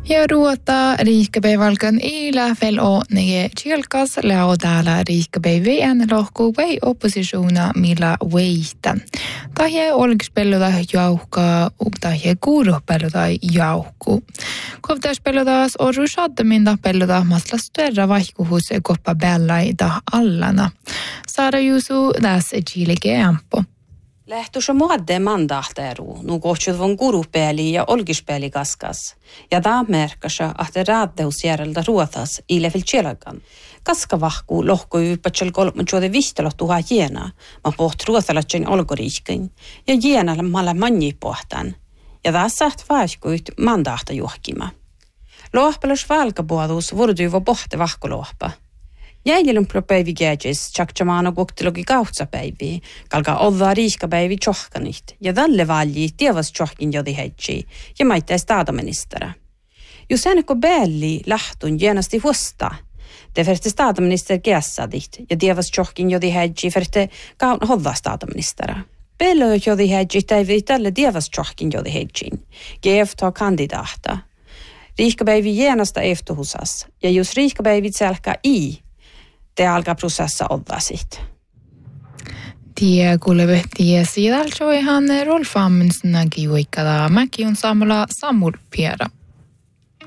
Ja ruota riikkapäivalkan ila fel o nege tjelkas leo täällä riikkapäivien lohkupäi oppositiona millä veihtä. Tahje olkispelluta jauhkaa, tahje kuuruhpelluta jauhku. Kovtaspellutas on rusaddaminta pelluta maslasperra vaihkuhus koppa bellaita allana. Saara Juusu tässä Chilike ampo. Lähtössä muodde mandahtaru, nu kohtsut von gurupäli ja olkispeli kaskas. Ja tämä merkkaa, että raaddeusjärjeltä ruotas ilefil tjelagan. Kaskavahku lohko ypätsel kolmanchuode vihtelottuha jiena, ma poht ruotalatsen olgoriiskin, ja jienalla malla manni pohtan. Ja tässä saht vaihkuit mandahta juhkima. Lohpelos valkapuolus vurduivo pohte vahkulohpa. Jäilumplopäivi gäädjes tjaktjamaano koktilogi kautsapäivi, kalka olla riiskapäivi tjohkanit, ja tälle valji tievas tjohkin jodi hedji, ja maittais staataministera. Jos ennekko bälli lähtun jänasti huosta, te färte staataminister gässadit, ja tievas tjohkin jodi hedji färte kaun hodda staataministera. Bellö jodi hedji täivi tälle tievas tjohkin jodi hedjin, geefta kandidaata. Riiskapäivi jänasta eftohusas, ja jos riiskapäivit selkä te alkaa prosessa olla siitä. Tie kuulevehtiä sieltä ihan Rolf Ammensnakin uikada mäki on samalla Samul Piera.